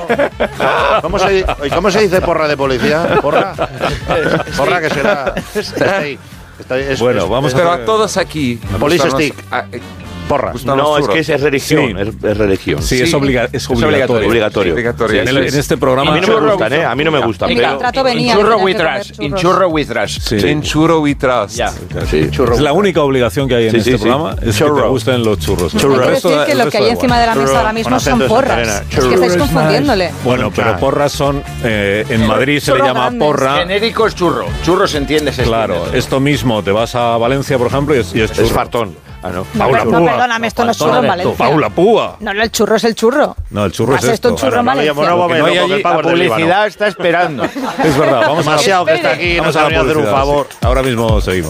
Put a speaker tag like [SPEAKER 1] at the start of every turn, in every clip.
[SPEAKER 1] ¿Cómo se dice porra de policía? ¿Porra? ¿Porra que será?
[SPEAKER 2] Bueno, vamos pero a todos aquí.
[SPEAKER 1] Police stick. Porra.
[SPEAKER 3] No, es que es religión. Sí. Es religión.
[SPEAKER 2] Sí, es obligatorio. En este programa.
[SPEAKER 3] A mí no me gustan, ¿eh? A mí no me gustan.
[SPEAKER 4] En contrato venía.
[SPEAKER 5] Churro with trash.
[SPEAKER 2] En churro with trash. Es la única obligación que hay en este programa. Es que te gusten los churros.
[SPEAKER 4] Hay que decir que lo que hay encima de la mesa ahora mismo son porras. Es que estáis confundiéndole.
[SPEAKER 2] Bueno, pero porras son. En Madrid se le llama porra.
[SPEAKER 5] Genérico es churro. Churro se entiende.
[SPEAKER 2] Claro, esto mismo. Te vas a Valencia, por ejemplo, y es churro.
[SPEAKER 3] Es fartón.
[SPEAKER 4] No, perdóname, esto no es churro en Valencia.
[SPEAKER 2] Paula Púa.
[SPEAKER 4] No, el churro es el churro.
[SPEAKER 2] No, el churro es esto.
[SPEAKER 4] Esto es churro en Valencia.
[SPEAKER 5] No hay allí, la publicidad está esperando.
[SPEAKER 2] Es verdad, vamos
[SPEAKER 1] demasiado que está aquí, nos habría hacer un favor.
[SPEAKER 2] Ahora mismo seguimos.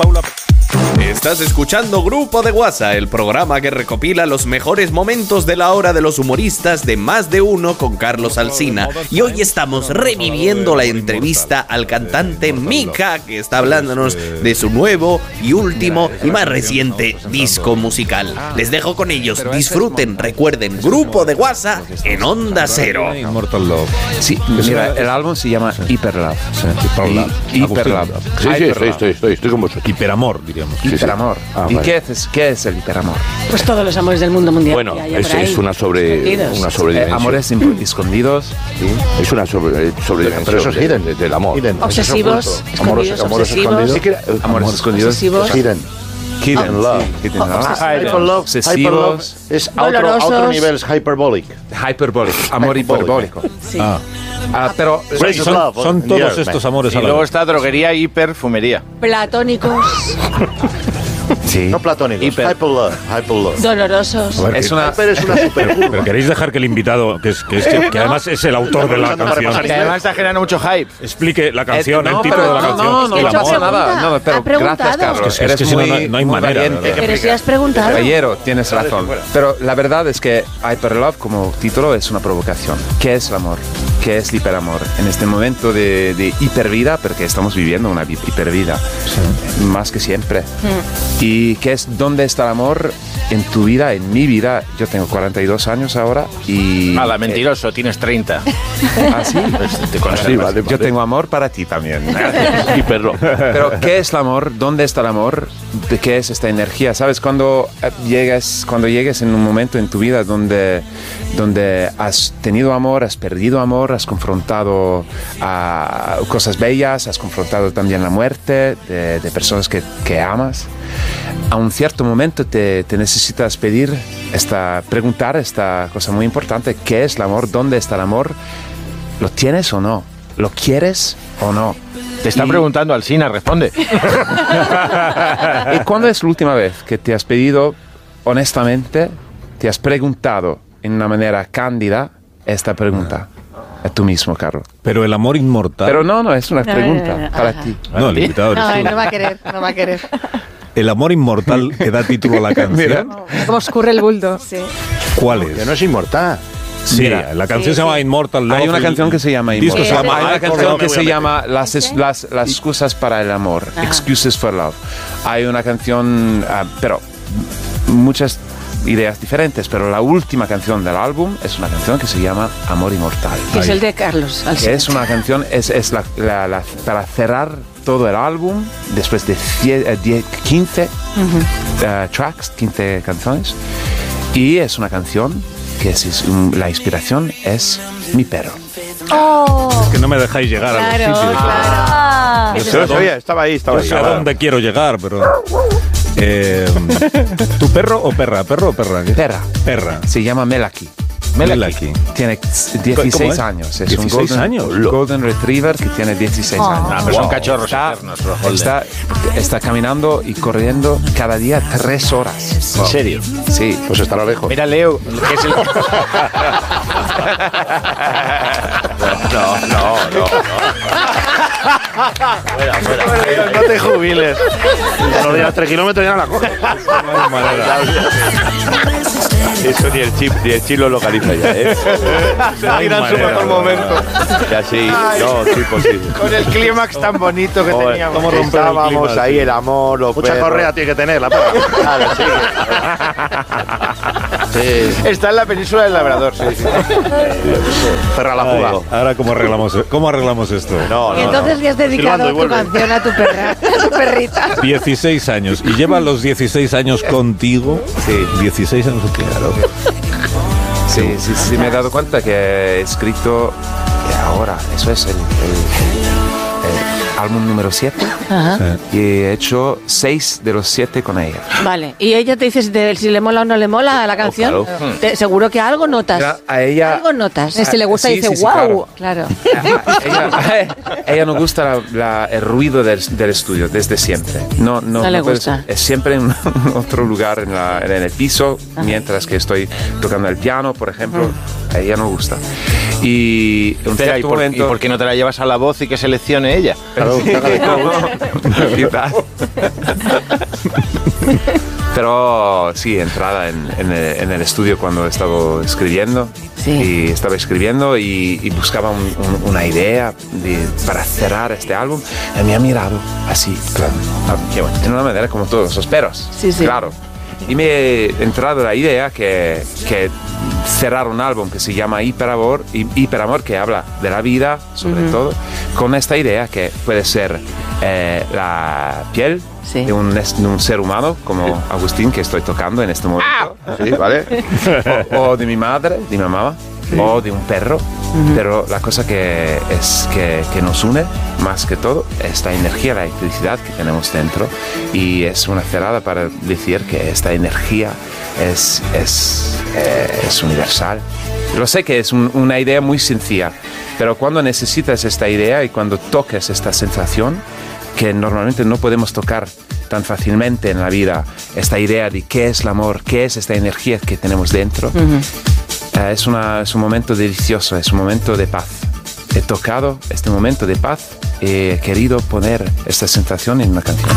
[SPEAKER 6] Estás escuchando Grupo de WhatsApp, el programa que recopila los mejores momentos de la hora de los humoristas de Más de Uno con Carlos Alsina. Y hoy estamos reviviendo la entrevista al cantante Mika, que está hablándonos de su nuevo y último y más reciente disco musical. Les dejo con ellos, disfruten, recuerden, Grupo de WhatsApp en Onda Cero.
[SPEAKER 2] Immortal Love.
[SPEAKER 5] Sí, mira, el álbum se llama Hyper Love. Hyper Love.
[SPEAKER 3] Sí, estoy con vosotros.
[SPEAKER 2] Hiperamor, diríamos.
[SPEAKER 5] Hiperamor. ¿Y vale. qué es el hiperamor?
[SPEAKER 4] Pues todos los amores del mundo mundial.
[SPEAKER 3] Bueno, es una sobredimensión.
[SPEAKER 5] Amores escondidos.
[SPEAKER 3] ¿Sí? Es una sobredimensión.
[SPEAKER 1] Pero eso es hidden.
[SPEAKER 3] Del amor.
[SPEAKER 4] Obsesivos.
[SPEAKER 1] Amores escondidos.
[SPEAKER 5] Amores escondidos.
[SPEAKER 1] Hidden.
[SPEAKER 5] Hidden love.
[SPEAKER 1] Hyperlove es a otro nivel, es hyperbolic.
[SPEAKER 5] Amor hiperbólico.
[SPEAKER 4] Sí.
[SPEAKER 5] Pero
[SPEAKER 2] son todos estos amores a la vez.
[SPEAKER 5] Y luego está droguería y hiperfumería.
[SPEAKER 4] Platónicos.
[SPEAKER 5] Sí.
[SPEAKER 1] No platónicos. Hyperlove.
[SPEAKER 4] Dolorosos.
[SPEAKER 1] Hyper es una supercurva.
[SPEAKER 2] Pero queréis dejar que el invitado, que además es el autor de la canción,
[SPEAKER 5] Que además está generando mucho hype.
[SPEAKER 2] explique la canción, el título de la canción.
[SPEAKER 5] No pasa nada. No, pero gracias, Carlos.
[SPEAKER 2] Es que si no hay manera.
[SPEAKER 4] Pero si has preguntado.
[SPEAKER 5] Caballero, tienes razón. Pero la verdad es que Hyperlove como título es una provocación. ¿Qué es el amor? ¿Qué es el hiperamor? En este momento de hipervida, porque estamos viviendo una hipervida, más que siempre. ¿Y qué es? ¿Dónde está el amor en tu vida, en mi vida? Yo tengo 42 años ahora y...
[SPEAKER 7] mentiroso, tienes 30.
[SPEAKER 5] ¿Ah, sí? Vale. Yo tengo amor para ti también. Pero ¿qué es el amor? ¿Dónde está el amor? ¿De qué es esta energía? ¿Sabes? Cuando llegues en un momento en tu vida donde has tenido amor, has perdido amor, has confrontado a cosas bellas, has confrontado también la muerte de personas que amas. A un cierto momento te necesitas preguntar esta cosa muy importante: ¿qué es el amor? ¿Dónde está el amor? ¿Lo tienes o no? ¿Lo quieres o no?
[SPEAKER 7] Te está preguntando Alsina, responde.
[SPEAKER 5] ¿Y cuándo es la última vez que te has pedido honestamente, te has preguntado en una manera cándida esta pregunta? A tú mismo, Carlos.
[SPEAKER 2] Pero el amor inmortal.
[SPEAKER 5] Pero no, es una pregunta para ti.
[SPEAKER 2] No, el invitado eres tú.
[SPEAKER 4] No va a querer.
[SPEAKER 2] El amor inmortal que da título a la canción.
[SPEAKER 4] Como escurre el bulto. Sí.
[SPEAKER 2] ¿Cuál es?
[SPEAKER 1] Que no es inmortal.
[SPEAKER 2] Sí, mira, la canción se llama Immortal Love.
[SPEAKER 5] Hay una canción que se llama
[SPEAKER 2] Immortal.
[SPEAKER 5] Hay una canción que se llama Las excusas para el amor. Excuses for Love. Hay una canción, pero muchas ideas diferentes, pero la última canción del álbum es una canción que se llama Amor Inmortal.
[SPEAKER 4] Que es el de Carlos Alsina.
[SPEAKER 5] Es una canción, es para cerrar todo el álbum, después de 15 tracks, 15 canciones, y es una canción que la inspiración es mi perro.
[SPEAKER 4] Oh,
[SPEAKER 2] es que no me dejáis llegar a los sitios.
[SPEAKER 4] Claro.
[SPEAKER 1] Yo lo sabía, estaba ahí.
[SPEAKER 2] No sé a dónde quiero llegar, pero... ¿Tu perro o perra? ¿Perro o perra? Perra.
[SPEAKER 5] Se llama Melaki. Tiene 16 años. Es
[SPEAKER 2] 16
[SPEAKER 5] un Golden Retriever que tiene 16 años.
[SPEAKER 7] Pero son cachorros eternos.
[SPEAKER 5] Está caminando y corriendo cada día 3 horas.
[SPEAKER 7] ¿En serio?
[SPEAKER 5] Sí.
[SPEAKER 1] Pues estará lejos.
[SPEAKER 7] Mira, Leo, que es el...
[SPEAKER 1] No. Fuera. No te jubiles. Los días 3 kilómetros ya no la coges.
[SPEAKER 2] No hay manera.
[SPEAKER 3] Eso ni el chip lo localiza ya, ¿eh?
[SPEAKER 8] Se tira en su mejor momento.
[SPEAKER 3] Ya sí, no, sí, posible.
[SPEAKER 8] Con el clímax tan bonito que teníamos.
[SPEAKER 3] ¿Cómo estábamos ahí, el amor, los
[SPEAKER 1] Mucha
[SPEAKER 3] perros.
[SPEAKER 1] correa tiene que tener la perra.
[SPEAKER 3] Claro, sí. Sí.
[SPEAKER 8] Está en la península del Labrador, sí.
[SPEAKER 1] Perra la fuga.
[SPEAKER 2] Ahora, ¿cómo arreglamos esto?
[SPEAKER 4] Y entonces le has dedicado tu canción a tu perra, a tu perrita.
[SPEAKER 2] 16 años. ¿Y lleva los 16 años contigo?
[SPEAKER 5] Sí.
[SPEAKER 2] 16 años contigo. Claro.
[SPEAKER 5] Sí, me he dado cuenta que he escrito ahora, eso es el álbum número 7.
[SPEAKER 4] Ajá.
[SPEAKER 5] Y he hecho 6 de los 7 con ella.
[SPEAKER 4] Vale, y ella te dice si le mola o no le mola la canción.
[SPEAKER 3] Claro.
[SPEAKER 4] Seguro que algo notas.
[SPEAKER 5] Mira, a ella,
[SPEAKER 4] Algo notas. Si le gusta,
[SPEAKER 5] sí,
[SPEAKER 4] dice,
[SPEAKER 5] sí,
[SPEAKER 4] wow. Claro.
[SPEAKER 5] A ella no gusta el ruido del estudio desde siempre. No
[SPEAKER 4] le gusta.
[SPEAKER 5] Es siempre en otro lugar en el piso, mientras que estoy tocando el piano, por ejemplo. A ella no gusta. Y en un cierto momento...
[SPEAKER 7] ¿Y por qué no te la llevas a la voz y que seleccione ella?
[SPEAKER 5] Claro, quizás. Pero sí, entrada en el estudio cuando estaba escribiendo.
[SPEAKER 4] Sí.
[SPEAKER 5] Y estaba escribiendo y buscaba una idea para cerrar este álbum. Y me ha mirado así, claro, de una manera como todos los perros.
[SPEAKER 4] Sí, sí.
[SPEAKER 5] Claro. Y me he entrado la idea que cerrar un álbum que se llama Hiperamor, que habla de la vida, sobre todo, con esta idea que puede ser la piel de un ser humano, como Agustín, que estoy tocando en este momento.
[SPEAKER 3] Sí, ¿vale?
[SPEAKER 5] O de mi madre, de mi mamá. O de un perro, pero la cosa que nos une más que todo es esta energía, la electricidad que tenemos dentro, y es una cerrada para decir que esta energía es universal. Lo sé que es una idea muy sencilla, pero cuando necesitas esta idea y cuando toques esta sensación que normalmente no podemos tocar tan fácilmente en la vida, esta idea de qué es el amor, qué es esta energía que tenemos dentro, es un momento delicioso, es un momento de paz. He tocado este momento de paz y he querido poner esta sensación en una canción.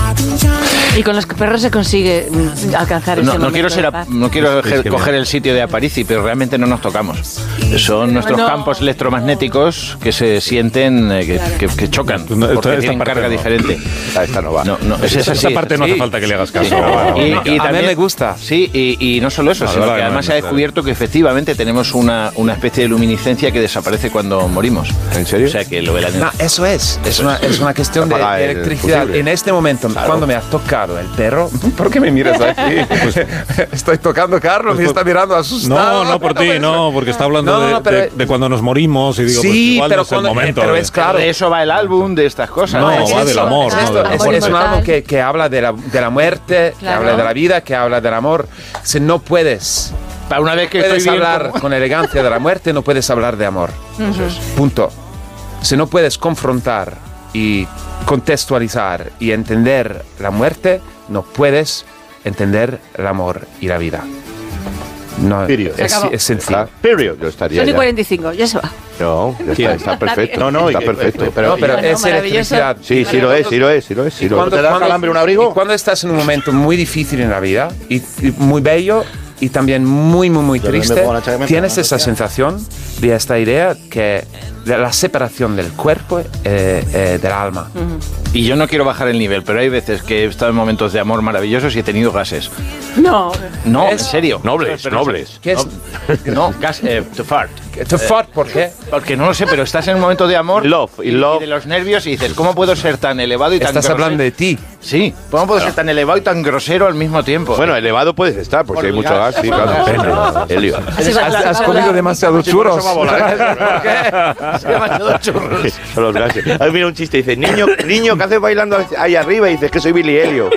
[SPEAKER 4] Y con los perros se consigue alcanzar ese momento de paz.
[SPEAKER 7] No quiero coger el sitio de Aparici, pero realmente no nos tocamos. Son nuestros campos electromagnéticos que se sienten, que chocan, porque tienen carga diferente.
[SPEAKER 3] Esta no va.
[SPEAKER 2] Esa parte no hace falta que le hagas caso.
[SPEAKER 7] Y
[SPEAKER 5] a mí
[SPEAKER 7] también
[SPEAKER 5] me gusta.
[SPEAKER 7] Sí, y no solo eso, sino que además se ha descubierto que efectivamente tenemos una especie de luminiscencia que desaparece cuando morimos.
[SPEAKER 3] ¿En serio?
[SPEAKER 7] O sea que lo ve la
[SPEAKER 5] No, eso es una cuestión de electricidad. En este momento, cuando me ha tocado el perro, ¿por qué me miras aquí? Estoy tocando Carlos, me está mirando asustado.
[SPEAKER 2] No por ti, no, porque está hablando de cuando nos morimos y digo,
[SPEAKER 5] sí,
[SPEAKER 2] pues igual
[SPEAKER 5] pero
[SPEAKER 2] no es el momento.
[SPEAKER 5] Pero es claro.
[SPEAKER 7] De eso va el álbum, de estas cosas.
[SPEAKER 2] No, va del amor.
[SPEAKER 5] Es un álbum que habla de la muerte, que habla de la vida, que habla del amor. Si no puedes...
[SPEAKER 7] Para una vez que
[SPEAKER 5] puedes
[SPEAKER 7] estoy
[SPEAKER 5] hablar con elegancia de la muerte, no puedes hablar de amor. Punto. Si no puedes confrontar y contextualizar y entender la muerte, no puedes entender el amor y la vida. No, es sencillo.
[SPEAKER 3] Period. Yo estaría
[SPEAKER 4] Son y
[SPEAKER 3] ya.
[SPEAKER 4] 45, ya se va.
[SPEAKER 3] No, está perfecto.
[SPEAKER 1] No,
[SPEAKER 3] está perfecto.
[SPEAKER 5] Pero es
[SPEAKER 4] maravilloso.
[SPEAKER 5] electricidad.
[SPEAKER 3] Sí, lo es.
[SPEAKER 1] ¿Te da calambre un abrigo?
[SPEAKER 5] Cuando estás en un momento muy difícil en la vida y muy bello y también muy triste, tienes esa sensación de esta idea que de la separación del cuerpo del alma.
[SPEAKER 7] Y yo no quiero bajar el nivel, pero hay veces que he estado en momentos de amor maravillosos y he tenido gases.
[SPEAKER 4] No.
[SPEAKER 7] No, en serio.
[SPEAKER 3] Nobles.
[SPEAKER 5] ¿Qué es?
[SPEAKER 7] No, gas, to fart.
[SPEAKER 5] To fart, ¿por qué?
[SPEAKER 7] Porque no lo sé, pero estás en un momento de amor
[SPEAKER 3] Y
[SPEAKER 7] y de los nervios y dices, ¿cómo puedo ser tan elevado y tan
[SPEAKER 5] Estás
[SPEAKER 7] grosero?
[SPEAKER 5] hablando de ti.
[SPEAKER 7] Sí, ¿cómo puedo ser tan elevado y tan grosero al mismo tiempo?
[SPEAKER 3] Bueno, elevado puedes estar, porque hay mucho gas. Sí, claro. Helio.
[SPEAKER 5] Has comido demasiados churros.
[SPEAKER 7] Demasiados churros.
[SPEAKER 3] Son los gases. Ahí mira un chiste, dice, niño, ¿qué haces bailando ahí arriba? Y dices que soy Billy Helio.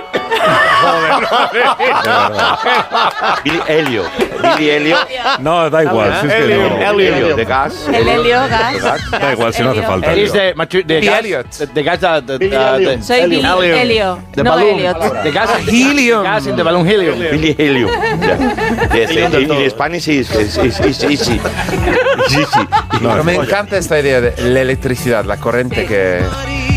[SPEAKER 3] Billy Helio.
[SPEAKER 2] No, da igual. Si es que no.
[SPEAKER 3] Helio, de gas.
[SPEAKER 4] El helio, gas.
[SPEAKER 2] Da igual, si no hace falta.
[SPEAKER 7] Is the gas,
[SPEAKER 5] Elliot.
[SPEAKER 7] the gas,
[SPEAKER 4] Soy Billy Helio,
[SPEAKER 7] the
[SPEAKER 4] no
[SPEAKER 7] balloon,
[SPEAKER 4] Elliot.
[SPEAKER 7] the gas,
[SPEAKER 5] Helium.
[SPEAKER 7] gas in the balloon helium.
[SPEAKER 3] Billy Helio. In Spanish is easy.
[SPEAKER 5] Pero me encanta esta idea de la electricidad, la corriente que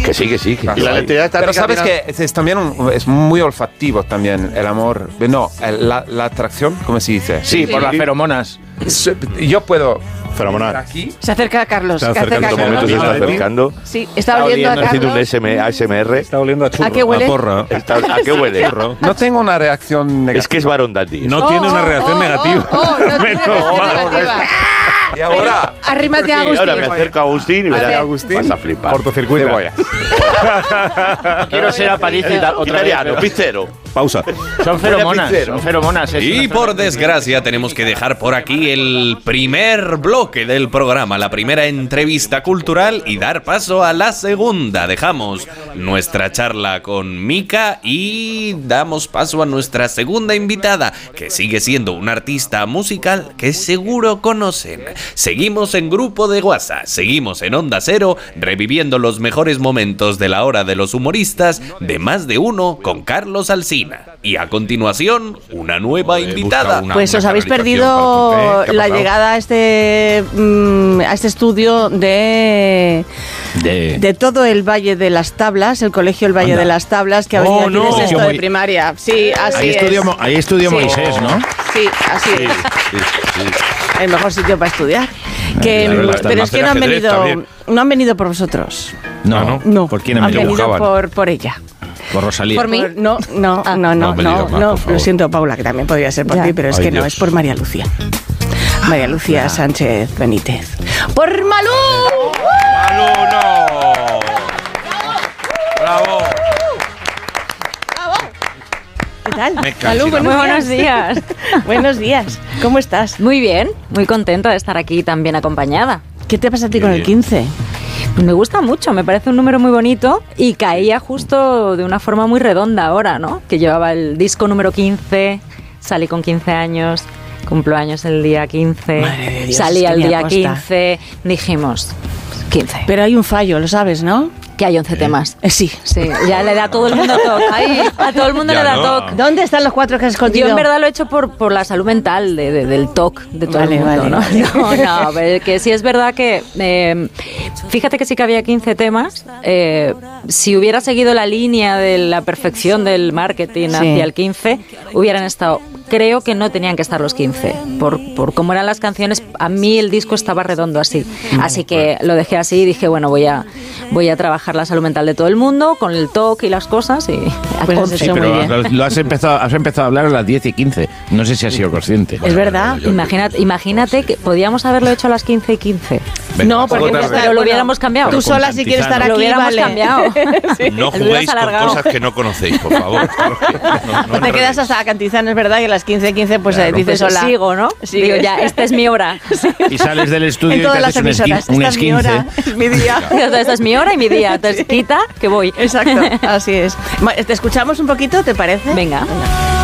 [SPEAKER 3] Que sí.
[SPEAKER 1] Y la electricidad estática.
[SPEAKER 5] Pero sabes que es también es muy olfativo también el amor. No, la atracción, ¿cómo se dice?
[SPEAKER 7] Sí, por las feromonas.
[SPEAKER 5] Yo puedo...
[SPEAKER 1] Fenomenal.
[SPEAKER 5] Aquí.
[SPEAKER 4] Se acerca a Carlos.
[SPEAKER 2] Se acerca
[SPEAKER 3] En estos momentos se está acercando.
[SPEAKER 4] Sí, está oliendo a
[SPEAKER 3] Está haciendo un
[SPEAKER 4] Carlos.
[SPEAKER 3] ASMR.
[SPEAKER 2] Está oliendo a churro.
[SPEAKER 4] ¿A qué huele?
[SPEAKER 2] A porra.
[SPEAKER 3] ¿A qué huele?
[SPEAKER 5] No tengo una reacción negativa.
[SPEAKER 3] Es que es varón dandy.
[SPEAKER 2] No tiene una reacción negativa.
[SPEAKER 4] No tiene reacción negativa.
[SPEAKER 5] Y ahora...
[SPEAKER 4] Arrímate a
[SPEAKER 3] Ahora me
[SPEAKER 4] Agustín.
[SPEAKER 3] acerco a Agustín y vas a flipar.
[SPEAKER 2] Cortocircuito.
[SPEAKER 7] Quiero ser Aparici otra vez.
[SPEAKER 3] Italiano, pizzero.
[SPEAKER 2] Pausa.
[SPEAKER 7] Son feromonas.
[SPEAKER 6] Y por desgracia tenemos que dejar por aquí el primer bloque del programa, la primera entrevista cultural y dar paso a la segunda. Dejamos nuestra charla con Mika y damos paso a nuestra segunda invitada, que sigue siendo una artista musical que seguro conocen. Seguimos en Grupo de WhatsApp, seguimos en Onda Cero, reviviendo los mejores momentos de la hora de los humoristas de Más de Uno con Carlos Alsina. Y a continuación, una nueva invitada.
[SPEAKER 4] Pues os habéis perdido la llegada a este estudio de todo el Valle de las Tablas, el colegio El Valle de las Tablas, que ha venido aquí de sexto de primaria. Sí, así es.
[SPEAKER 7] Ahí estudió Moisés, ¿no?
[SPEAKER 4] Sí, así es. El mejor sitio para estudiar. Pero es que no han venido por vosotros.
[SPEAKER 7] No. ¿Por quién
[SPEAKER 4] han venido? Por ella.
[SPEAKER 7] ¿Por Rosalía?
[SPEAKER 4] ¿Por mí? No. Lo siento, Paula, que también podría ser por ti, pero es que no, es por María Lucía. María Lucía Sánchez Benítez. ¡Por Malú!
[SPEAKER 3] ¡Malú, no! ¡Bravo!
[SPEAKER 4] ¿Qué tal? Malú, buenos días. Buenos días. ¿Cómo estás?
[SPEAKER 9] Muy bien, muy contenta de estar aquí tan bien acompañada.
[SPEAKER 4] ¿Qué te pasa a ti con el 15?
[SPEAKER 9] Me gusta mucho, me parece un número muy bonito y caía justo de una forma muy redonda ahora, ¿no? Que llevaba el disco número 15, salí con 15 años, cumplo años el día 15, Dios, salí al día 15, dijimos 15.
[SPEAKER 4] Pero hay un fallo, lo sabes, ¿no?
[SPEAKER 9] Que hay 11 temas.
[SPEAKER 4] Sí,
[SPEAKER 9] ya le da a todo el mundo TOC. A todo el mundo le da TOC.
[SPEAKER 4] ¿Dónde están los 4 que has escondido?
[SPEAKER 9] Yo en verdad lo he hecho por la salud mental del TOC de todo el mundo, ¿no? No, pero que sí es verdad que fíjate que sí que había 15 temas. Si hubiera seguido la línea de la perfección del marketing hacia el 15, hubieran estado. Creo que no tenían que estar los 15. Por cómo eran las canciones, a mí el disco estaba redondo así. Así que lo dejé así y dije, bueno, voy a trabajar la salud mental de todo el mundo con el TOC y las cosas y
[SPEAKER 7] pues sí, pero lo has empezado a hablar a las 10 y 15. No sé si has sido consciente.
[SPEAKER 9] Es verdad. Imagínate que podíamos haberlo hecho a las 15 y 15.
[SPEAKER 4] No, porque
[SPEAKER 9] pero lo hubiéramos cambiado.
[SPEAKER 4] Tú sola si quieres estar aquí,
[SPEAKER 9] lo hubiéramos cambiado.
[SPEAKER 3] No juguéis con cosas que no conocéis, por favor.
[SPEAKER 4] No te quedas hasta Cantizano, es verdad, y a las 15 pues dices sola.
[SPEAKER 9] Sigo, ¿no? Digo, ya, esta es mi hora.
[SPEAKER 7] Y sales del estudio
[SPEAKER 4] en todas
[SPEAKER 7] y te haces un
[SPEAKER 4] esta es mi hora, es mi día.
[SPEAKER 9] Esta es mi hora y mi día. Entonces quita que voy.
[SPEAKER 4] Exacto, así es. ¿Te escuchamos un poquito, te parece?
[SPEAKER 9] Venga.